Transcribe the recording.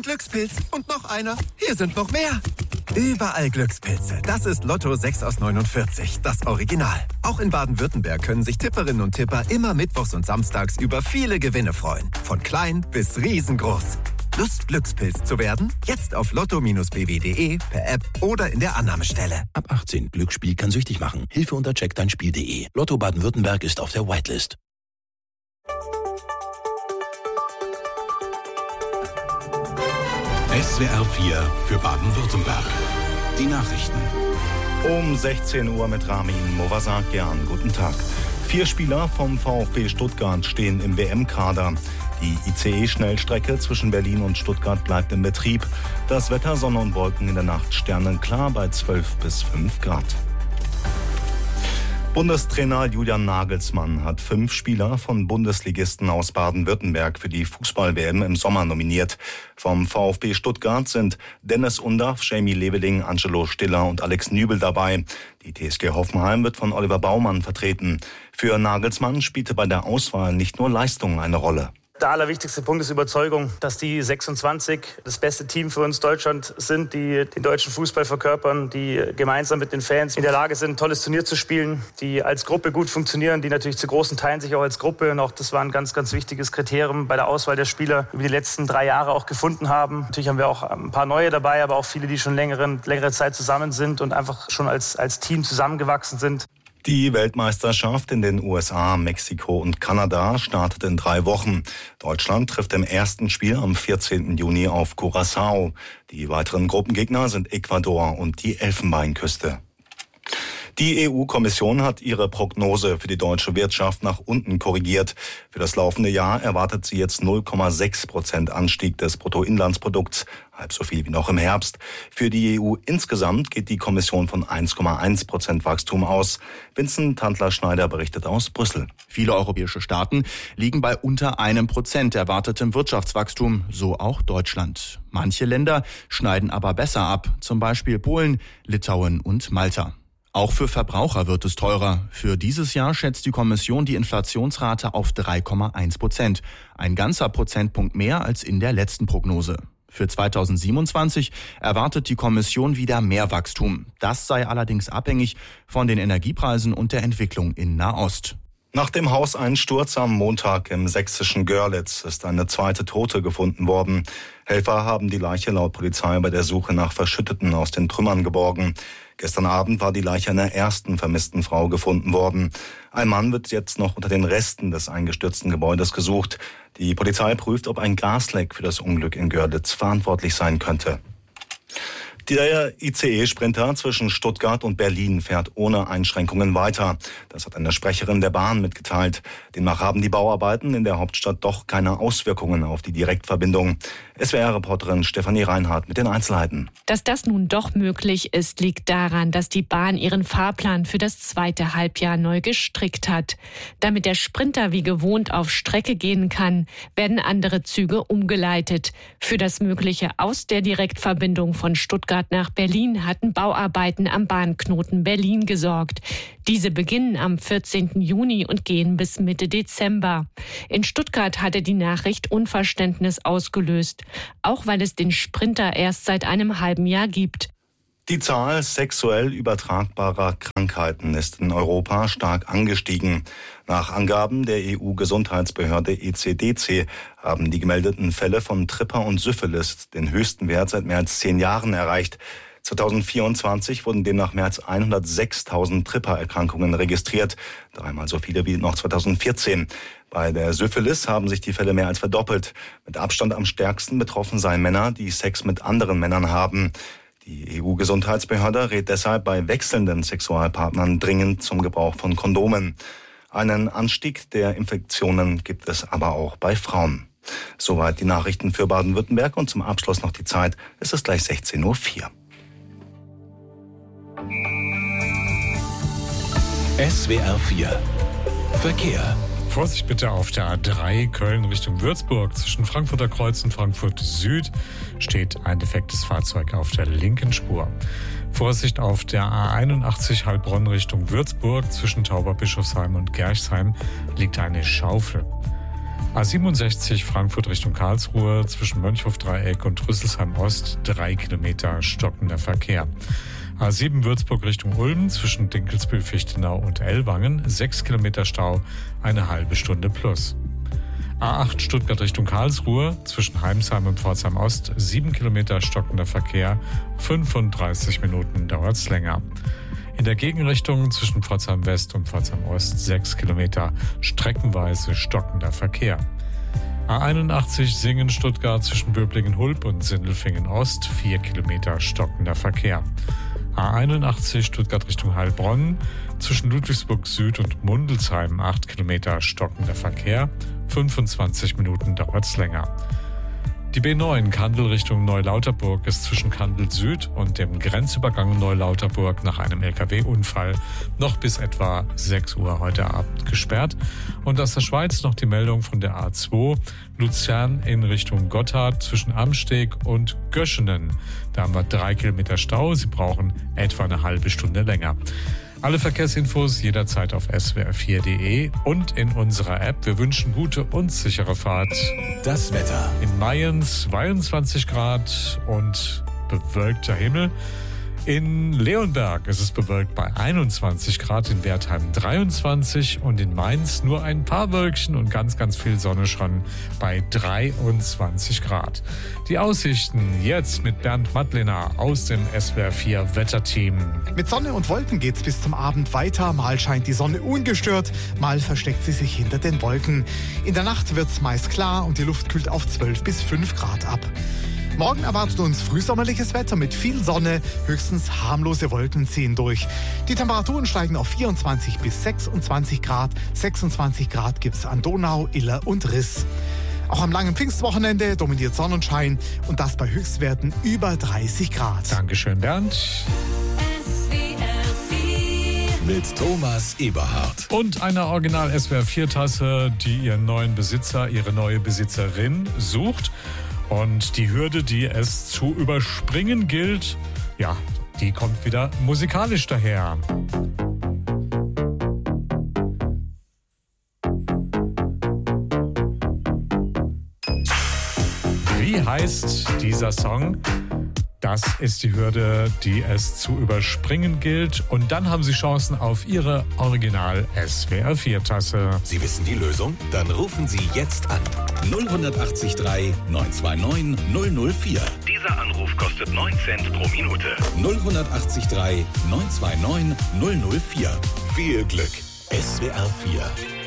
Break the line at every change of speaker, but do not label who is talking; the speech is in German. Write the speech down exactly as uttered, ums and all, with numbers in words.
Ein Glückspilz und noch einer. Hier sind noch mehr. Überall Glückspilze. Das ist Lotto sechs aus neunundvierzig, das Original. Auch in Baden-Württemberg können sich Tipperinnen und Tipper immer mittwochs und samstags über viele Gewinne freuen. Von klein bis riesengroß. Lust, Glückspilz zu werden? Jetzt auf lotto b w punkt de, per App oder in der Annahmestelle.
Ab achtzehn. Glücksspiel kann süchtig machen. Hilfe unter check dein spiel punkt de. Lotto Baden-Württemberg ist auf der Whitelist.
S W R vier für Baden-Württemberg. Die Nachrichten.
Um sechzehn Uhr mit Ramin Movasakian. Guten Tag. Vier Spieler vom VfB Stuttgart stehen im W M-Kader. Die I C E-Schnellstrecke zwischen Berlin und Stuttgart bleibt in Betrieb. Das Wetter, Sonne und Wolken in der Nacht sternenklar bei zwölf bis fünf Grad. Bundestrainer Julian Nagelsmann hat fünf Spieler von Bundesligisten aus Baden-Württemberg für die Fußball-W M im Sommer nominiert. Vom VfB Stuttgart sind Dennis Undaff, Jamie Leveling, Angelo Stiller und Alex Nübel dabei. Die T S G Hoffenheim wird von Oliver Baumann vertreten. Für Nagelsmann spielte bei der Auswahl nicht nur Leistung eine Rolle.
Der allerwichtigste Punkt ist Überzeugung, dass die sechsundzwanzig das beste Team für uns Deutschland sind, die den deutschen Fußball verkörpern, die gemeinsam mit den Fans in der Lage sind, ein tolles Turnier zu spielen, die als Gruppe gut funktionieren, die natürlich zu großen Teilen sich auch als Gruppe, und auch das war ein ganz, ganz wichtiges Kriterium bei der Auswahl der Spieler, über die letzten drei Jahre auch gefunden haben. Natürlich haben wir auch ein paar neue dabei, aber auch viele, die schon längere, längere Zeit zusammen sind und einfach schon als, als Team zusammengewachsen sind.
Die Weltmeisterschaft in den U S A, Mexiko und Kanada startet in drei Wochen. Deutschland trifft im ersten Spiel am vierzehnten Juni auf Curaçao. Die weiteren Gruppengegner sind Ecuador und die Elfenbeinküste. Die E U-Kommission hat ihre Prognose für die deutsche Wirtschaft nach unten korrigiert. Für das laufende Jahr erwartet sie jetzt null Komma sechs Prozent Anstieg des Bruttoinlandsprodukts, halb so viel wie noch im Herbst. Für die E U insgesamt geht die Kommission von eins Komma eins Prozent Wachstum aus. Vincent Tantler-Schneider berichtet aus Brüssel.
Viele europäische Staaten liegen bei unter einem Prozent erwartetem Wirtschaftswachstum, so auch Deutschland. Manche Länder schneiden aber besser ab, zum Beispiel Polen, Litauen und Malta. Auch für Verbraucher wird es teurer. Für dieses Jahr schätzt die Kommission die Inflationsrate auf drei Komma eins Prozent. Ein ganzer Prozentpunkt mehr als in der letzten Prognose. Für zweitausendsiebenundzwanzig erwartet die Kommission wieder mehr Wachstum. Das sei allerdings abhängig von den Energiepreisen und der Entwicklung in Nahost.
Nach dem Hauseinsturz am Montag im sächsischen Görlitz ist eine zweite Tote gefunden worden. Helfer haben die Leiche laut Polizei bei der Suche nach Verschütteten aus den Trümmern geborgen. Gestern Abend war die Leiche einer ersten vermissten Frau gefunden worden. Ein Mann wird jetzt noch unter den Resten des eingestürzten Gebäudes gesucht. Die Polizei prüft, ob ein Gasleck für das Unglück in Görlitz verantwortlich sein könnte. Der I C E-Sprinter zwischen Stuttgart und Berlin fährt ohne Einschränkungen weiter. Das hat eine Sprecherin der Bahn mitgeteilt. Demnach haben die Bauarbeiten in der Hauptstadt doch keine Auswirkungen auf die Direktverbindung. S W R-Reporterin Stefanie Reinhardt mit den Einzelheiten.
Dass das nun doch möglich ist, liegt daran, dass die Bahn ihren Fahrplan für das zweite Halbjahr neu gestrickt hat. Damit der Sprinter wie gewohnt auf Strecke gehen kann, werden andere Züge umgeleitet. Für das mögliche Aus der Direktverbindung von Stuttgart nach Berlin hatten Bauarbeiten am Bahnknoten Berlin gesorgt. Diese beginnen am vierzehnten Juni und gehen bis Mitte Dezember. In Stuttgart hatte die Nachricht Unverständnis ausgelöst, auch weil es den Sprinter erst seit einem halben Jahr gibt.
Die Zahl sexuell übertragbarer Krankheiten ist in Europa stark angestiegen. Nach Angaben der E U-Gesundheitsbehörde E C D C haben die gemeldeten Fälle von Tripper und Syphilis den höchsten Wert seit mehr als zehn Jahren erreicht. zweitausendvierundzwanzig wurden demnach mehr als hundertsechstausend Tripper-Erkrankungen registriert, dreimal so viele wie noch zweitausendvierzehn. Bei der Syphilis haben sich die Fälle mehr als verdoppelt. Mit Abstand am stärksten betroffen seien Männer, die Sex mit anderen Männern haben. Die E U-Gesundheitsbehörde rät deshalb bei wechselnden Sexualpartnern dringend zum Gebrauch von Kondomen. Einen Anstieg der Infektionen gibt es aber auch bei Frauen. Soweit die Nachrichten für Baden-Württemberg und zum Abschluss noch die Zeit. Es ist gleich sechzehn Uhr vier.
S W R vier Verkehr.
Vorsicht bitte auf der A drei Köln Richtung Würzburg. Zwischen Frankfurter Kreuz und Frankfurt Süd steht ein defektes Fahrzeug auf der linken Spur. Vorsicht auf der A einundachtzig Heilbronn Richtung Würzburg. Zwischen Tauberbischofsheim und Gerchsheim liegt eine Schaufel. A siebenundsechzig Frankfurt Richtung Karlsruhe zwischen Mönchhof-Dreieck und Rüsselsheim Ost drei Kilometer stockender Verkehr. A sieben Würzburg Richtung Ulm zwischen Dinkelsbühl, Fichtenau und Ellwangen sechs Kilometer Stau, eine halbe Stunde plus. A acht Stuttgart Richtung Karlsruhe zwischen Heimsheim und Pforzheim Ost sieben Kilometer stockender Verkehr, fünfunddreißig Minuten dauert's länger. In der Gegenrichtung zwischen Pforzheim West und Pforzheim Ost sechs Kilometer streckenweise stockender Verkehr. A einundachtzig Singen-Stuttgart zwischen Böblingen-Hulb und Sindelfingen Ost vier Kilometer stockender Verkehr. A einundachtzig Stuttgart Richtung Heilbronn zwischen Ludwigsburg Süd und Mundelsheim acht Kilometer stockender Verkehr, fünfundzwanzig Minuten dauert's länger. Die B neun Kandel Richtung Neulauterburg ist zwischen Kandel Süd und dem Grenzübergang Neulauterburg nach einem L K W-Unfall noch bis etwa sechs Uhr heute Abend gesperrt. Und aus der Schweiz noch die Meldung von der A zwei Luzern in Richtung Gotthard zwischen Amsteg und Göschenen. Da haben wir drei Kilometer Stau. Sie brauchen etwa eine halbe Stunde länger. Alle Verkehrsinfos jederzeit auf S W R vier Punkt de und in unserer App. Wir wünschen gute und sichere Fahrt.
Das Wetter.
In Mayens zweiundzwanzig Grad und bewölkter Himmel. In Leonberg ist es bewölkt bei einundzwanzig Grad, in Wertheim dreiundzwanzig und in Mainz nur ein paar Wölkchen und ganz, ganz viel Sonne schon bei dreiundzwanzig Grad. Die Aussichten jetzt mit Bernd Madlener aus dem S W R vier Wetterteam.
Mit Sonne und Wolken geht's bis zum Abend weiter. Mal scheint die Sonne ungestört, mal versteckt sie sich hinter den Wolken. In der Nacht wird's meist klar und die Luft kühlt auf zwölf bis fünf Grad ab. Morgen erwartet uns frühsommerliches Wetter mit viel Sonne, höchstens harmlose Wolken ziehen durch. Die Temperaturen steigen auf vierundzwanzig bis sechsundzwanzig Grad. sechsundzwanzig Grad gibt's an Donau, Iller und Riss. Auch am langen Pfingstwochenende dominiert Sonnenschein und das bei Höchstwerten über dreißig Grad.
Dankeschön, Bernd.
Mit Thomas Eberhardt.
Und einer Original S W R vier Tasse, die ihren neuen Besitzer, ihre neue Besitzerin sucht. Und die Hürde, die es zu überspringen gilt, ja, die kommt wieder musikalisch daher. Wie heißt dieser Song? Das ist die Hürde, die es zu überspringen gilt. Und dann haben Sie Chancen auf Ihre Original S W R vier Tasse.
Sie wissen die Lösung? Dann rufen Sie jetzt an. null acht drei neun zwei neun null null vier.
Dieser Anruf kostet neun Cent pro Minute.
null acht drei neun zwei neun null null vier. Viel Glück. S W R vier.